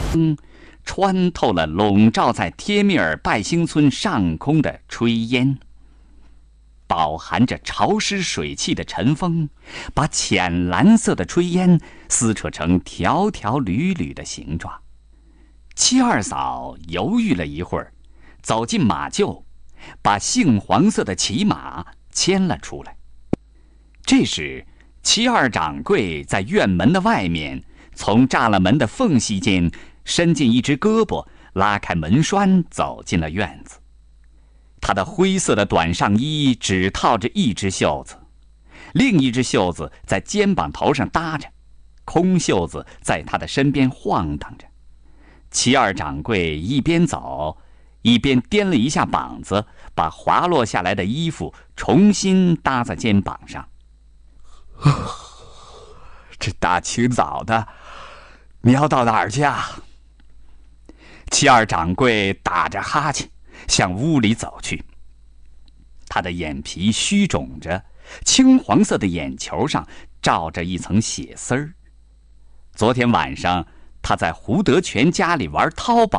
穿透了笼罩在贴密尔拜星村上空的炊烟，饱含着潮湿水汽的晨风，把浅蓝色的炊烟撕扯成条条缕缕的形状。七二嫂犹豫了一会儿，走进马厩，把杏黄色的骑马牵了出来。这时，七二掌柜在院门的外面，从栅栏门的缝隙间伸进一只胳膊，拉开门栓，走进了院子。他的灰色的短上衣只套着一只袖子，另一只袖子在肩膀头上搭着，空袖子在他的身边晃荡着。七二掌柜一边走，一边掂了一下膀子，把滑落下来的衣服重新搭在肩膀上。这大清早的，你要到哪儿去啊？七二掌柜打着哈欠向屋里走去，他的眼皮虚肿着，青黄色的眼球上罩着一层血丝儿。昨天晚上他在胡德全家里玩淘宝